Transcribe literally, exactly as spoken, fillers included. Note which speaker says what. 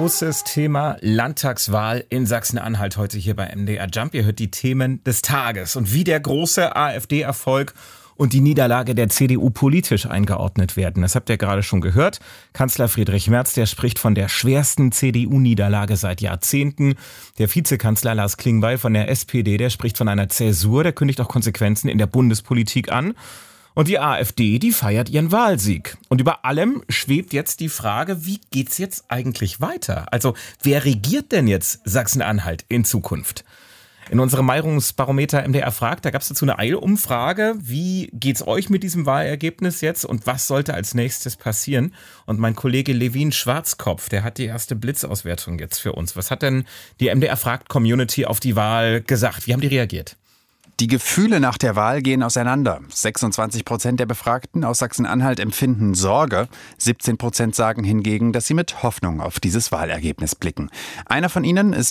Speaker 1: Großes Thema Landtagswahl in Sachsen-Anhalt heute hier bei M D R Jump. Ihr hört die Themen des Tages und wie der große AfD-Erfolg und die Niederlage der C D U politisch eingeordnet werden. Das habt ihr gerade schon gehört. Kanzler Friedrich Merz, der spricht von der schwersten C D U-Niederlage seit Jahrzehnten. Der Vizekanzler Lars Klingbeil von der S P D, der spricht von einer Zäsur, der kündigt auch Konsequenzen in der Bundespolitik an. Und die AfD, die feiert ihren Wahlsieg. Und über allem schwebt jetzt die Frage, wie geht's jetzt eigentlich weiter? Also, wer regiert denn jetzt Sachsen-Anhalt in Zukunft? In unserem Meinungsbarometer M D R fragt, da gab es dazu eine Eilumfrage. Wie geht's euch mit diesem Wahlergebnis jetzt und was sollte als nächstes passieren? Und mein Kollege Levin Schwarzkopf, der hat die erste Blitzauswertung jetzt für uns. Was hat denn die M D R fragt Community auf die Wahl gesagt? Wie haben die reagiert?
Speaker 2: Die Gefühle nach der Wahl gehen auseinander. sechsundzwanzig Prozent der Befragten aus Sachsen-Anhalt empfinden Sorge. siebzehn Prozent sagen hingegen, dass sie mit Hoffnung auf dieses Wahlergebnis blicken. Einer von ihnen ist